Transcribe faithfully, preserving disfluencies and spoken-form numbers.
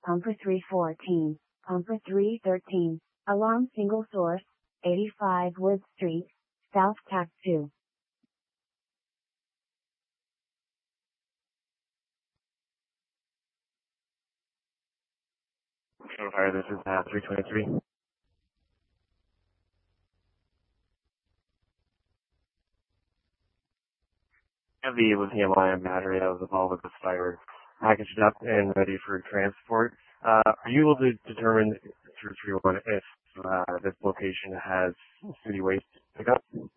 Pumper three fourteen, Pumper three thirteen, alarm single source, eighty-five Wood Street, South Tac two. Fire, this is uh, three twenty-three. Have the lithium-ion battery that was involved with this fire packaged up and ready for transport. Uh, are you able to determine through three one if uh, this location has city waste pickup?